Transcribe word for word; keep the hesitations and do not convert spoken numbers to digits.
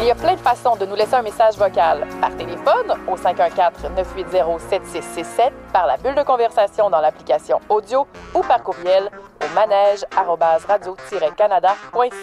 Il y a plein de façons de nous laisser un message vocal. Par téléphone, au cinq un quatre, neuf huit zéro, sept six six sept, par la bulle de conversation dans l'application audio ou par courriel au manège arobase radio tiret canada point c a.